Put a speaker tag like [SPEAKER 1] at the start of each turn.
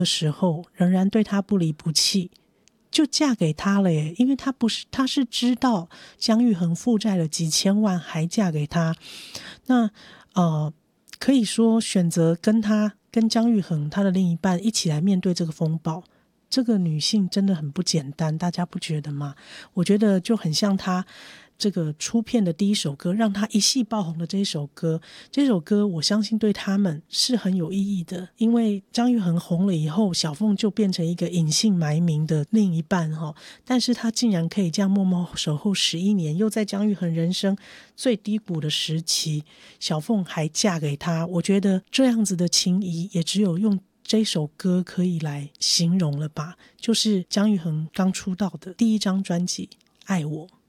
[SPEAKER 1] 的时候仍然对他不离不弃，就嫁给他了耶。因为他是知道姜育恒负债了几千万还嫁给他。那可以说选择跟姜育恒他的另一半一起来面对这个风暴，这个女性真的很不简单，大家不觉得吗？我觉得就很像她这个出片的第一首歌，让她一夕爆红的这首歌我相信对他们是很有意义的。因为姜育恒红了以后，小凤就变成一个隐姓埋名的另一半但是她竟然可以这样默默守候11年，又在姜育恒人生最低谷的时期，小凤还嫁给他。我觉得这样子的情谊也只有用这首歌可以来形容了吧，就是姜育恒刚出道的第一张专辑《爱我》。